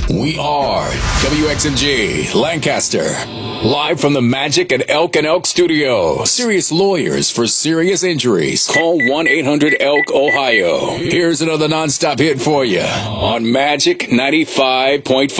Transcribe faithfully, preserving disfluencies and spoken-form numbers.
We are W X M G Lancaster, live from the Magic at Elk and Elk Studio. Serious lawyers for serious injuries. Call one eight hundred elk Ohio. Here's another nonstop hit for you on Magic ninety-five point five.